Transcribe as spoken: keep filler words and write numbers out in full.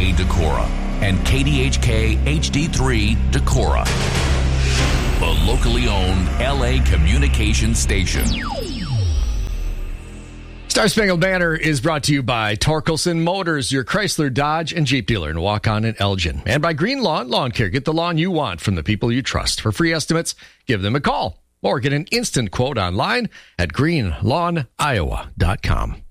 A Decorah and K D H K H D three Decorah, the locally owned L A communication station. Star Spangled Banner is brought to you by Torkelson Motors, your Chrysler, Dodge, and Jeep dealer in Waukon and Elgin. And by Green Lawn Lawn Care. Get the lawn you want from the people you trust. For free estimates, give them a call or get an instant quote online at green lawn iowa dot com.